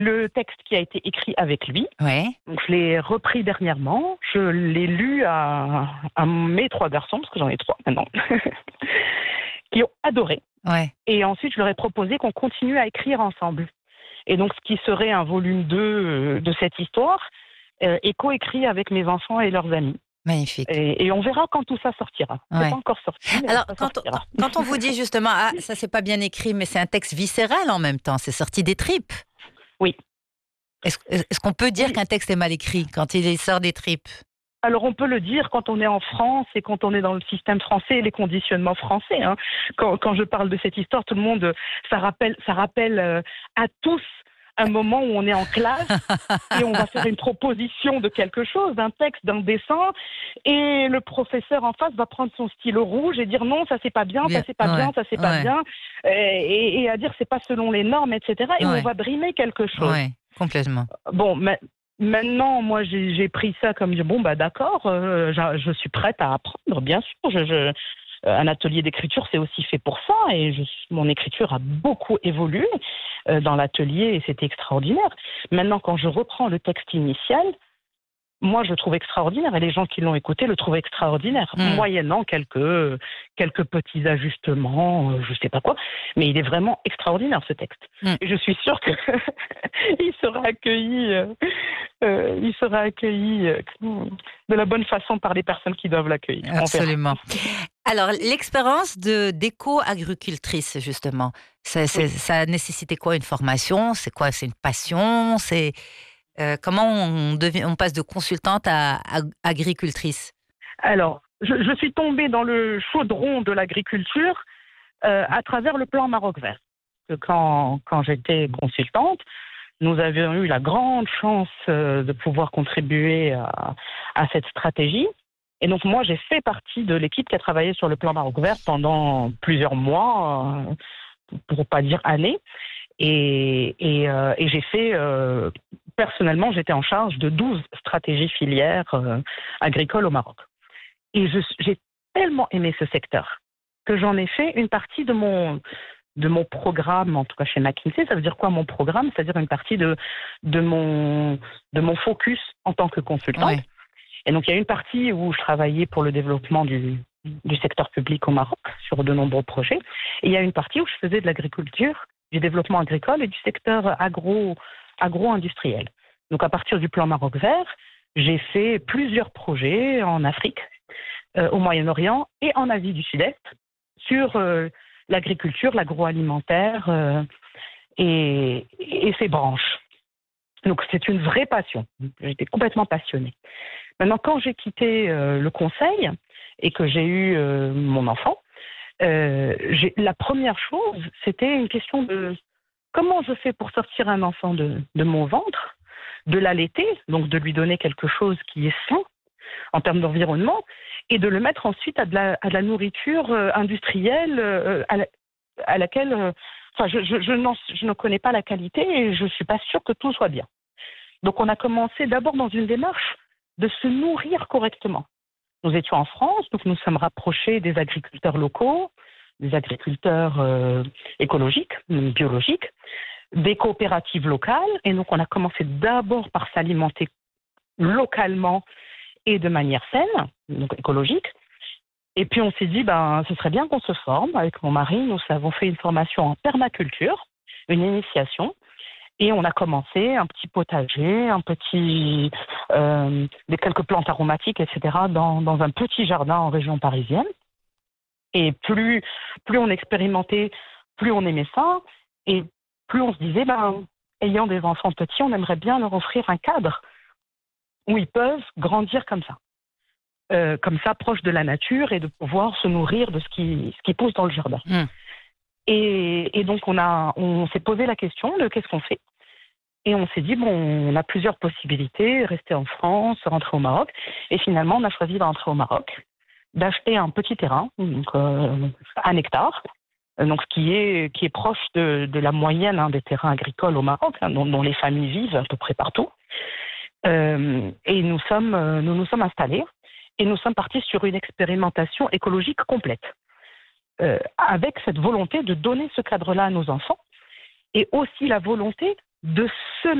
le texte qui a été écrit avec lui. Ouais. Donc, je l'ai repris dernièrement. Je l'ai lu à mes 3 garçons, parce que j'en ai 3 maintenant, qui ont adoré. Ouais. Et ensuite, je leur ai proposé qu'on continue à écrire ensemble. Et donc, ce qui serait un volume 2 de cette histoire est coécrit avec mes enfants et leurs amis. Magnifique. Et on verra quand tout ça sortira. Ouais. C'est pas encore sorti, mais Alors, ça quand sortira. on vous dit justement, ah, ça c'est pas bien écrit, mais c'est un texte viscéral en même temps, c'est sorti des tripes. Oui. Est-ce qu'on peut dire Oui. qu'un texte est mal écrit quand il sort des tripes? Alors, on peut le dire quand on est en France et quand on est dans le système français et les conditionnements français. Hein. Quand je parle de cette histoire, tout le monde, ça rappelle à tous un moment où on est en classe et on va faire une proposition de quelque chose, d'un texte, d'un dessin, et le professeur en face va prendre son stylo rouge et dire non, ça c'est pas bien, ça c'est pas bien, ça c'est pas bien, et à dire c'est pas selon les normes, etc. Et on va brimer quelque chose. Oui, complètement. Bon, maintenant, moi, j'ai pris ça comme dire, bon, bah d'accord, je suis prête à apprendre, bien sûr. Un atelier d'écriture, c'est aussi fait pour ça, et mon écriture a beaucoup évolué dans l'atelier, et c'était extraordinaire. Maintenant, quand je reprends le texte initial, moi, je le trouve extraordinaire, et les gens qui l'ont écouté le trouvent extraordinaire, moyennant quelques petits ajustements, je sais pas quoi, mais il est vraiment extraordinaire, ce texte. Et je suis sûre que il sera accueilli de la bonne façon par les personnes qui doivent l'accueillir. Absolument. Alors, l'expérience d'éco-agricultrice, justement, ça a nécessité quoi? Une formation? C'est quoi? C'est une passion? Comment on passe de consultante à agricultrice? Alors, je suis tombée dans le chaudron de l'agriculture à travers le plan Maroc Vert. Quand j'étais consultante, nous avions eu la grande chance de pouvoir contribuer à cette stratégie. Et donc, moi, j'ai fait partie de l'équipe qui a travaillé sur le plan Maroc Vert pendant plusieurs mois, pour pas dire années. Et j'ai fait, personnellement, j'étais en charge de 12 stratégies filières agricoles au Maroc. Et j'ai tellement aimé ce secteur que j'en ai fait une partie de mon programme, en tout cas chez McKinsey. Ça veut dire quoi, mon programme? C'est-à-dire une partie de mon focus en tant que consultante. Ouais. Et donc, il y a une partie où je travaillais pour le développement du secteur public au Maroc sur de nombreux projets. Et il y a une partie où je faisais de l'agriculture, du développement agricole et du secteur agro-industriel. Donc, à partir du plan Maroc Vert, j'ai fait plusieurs projets en Afrique, au Moyen-Orient et en Asie du Sud-Est sur l'agriculture, l'agroalimentaire et ses branches. Donc, c'est une vraie passion. J'étais complètement passionnée. Maintenant, quand j'ai quitté le conseil et que j'ai eu mon enfant, la première chose, c'était une question de comment je fais pour sortir un enfant de mon ventre, de l'allaiter, donc de lui donner quelque chose qui est sain en termes d'environnement, et de le mettre ensuite à de la nourriture industrielle à laquelle je ne connais pas la qualité et je ne suis pas sûre que tout soit bien. Donc on a commencé d'abord dans une démarche de se nourrir correctement. Nous étions en France, donc nous sommes rapprochés des agriculteurs locaux, des agriculteurs écologiques, biologiques, des coopératives locales, et donc on a commencé d'abord par s'alimenter localement et de manière saine, donc écologique. Et puis on s'est dit, ce serait bien qu'on se forme. Avec mon mari, nous avons fait une formation en permaculture, une initiation, et on a commencé un petit potager, quelques plantes aromatiques, etc., dans un petit jardin en région parisienne. Et plus on expérimentait, plus on aimait ça, et plus on se disait, ayant des enfants petits, on aimerait bien leur offrir un cadre où ils peuvent grandir comme ça, proche de la nature, et de pouvoir se nourrir de ce qui pousse dans le jardin. Et donc on s'est posé la question de qu'est-ce qu'on fait. Et on s'est dit, on a plusieurs possibilités, rester en France, rentrer au Maroc. Et finalement, on a choisi de rentrer au Maroc, d'acheter un petit terrain, donc 1 hectare, donc qui est proche de la moyenne des terrains agricoles au Maroc, dont les familles vivent à peu près partout. Et nous nous sommes installés et nous sommes partis sur une expérimentation écologique complète, avec cette volonté de donner ce cadre-là à nos enfants, et aussi la volonté de se